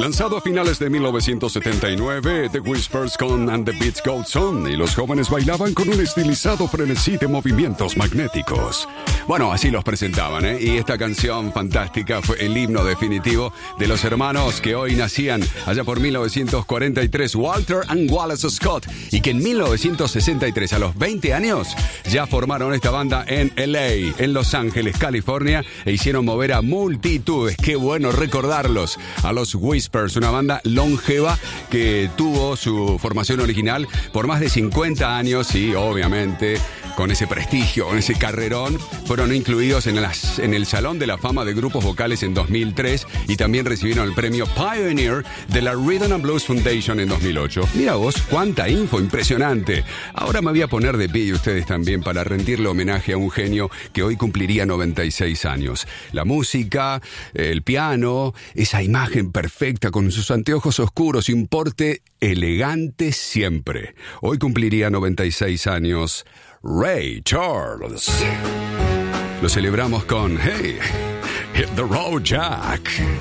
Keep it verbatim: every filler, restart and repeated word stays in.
Lanzado a finales de mil novecientos setenta y nueve, The Whispers con And the Beats Goes On, y los jóvenes bailaban con un estilizado frenesí de movimientos magnéticos. Bueno, así los presentaban, ¿eh? Y esta canción fantástica fue el himno definitivo de los hermanos que hoy nacían allá por mil novecientos cuarenta y tres, Walter and Wallace Scott, y que en mil novecientos sesenta y tres, a los veinte años, ya formaron esta banda en L A, en Los Ángeles, California, e hicieron mover a multitudes. Qué bueno recordarlos, a los Whispers, una banda longeva que tuvo su formación original por más de cincuenta años y obviamente con ese prestigio, con ese carrerón, fueron incluidos en, las, en el Salón de la Fama de Grupos Vocales en dos mil tres y también recibieron el premio Pioneer de la Rhythm and Blues Foundation en dos mil ocho. Mira vos, cuánta info, impresionante. Ahora me voy a poner de pie y ustedes también para rendirle homenaje a un genio que hoy cumpliría noventa y seis años. La música, el piano, esa imagen perfecta con sus anteojos oscuros, un porte elegante siempre. Hoy cumpliría noventa y seis años Ray Charles. Lo celebramos con Hey, Hit the Road Jack.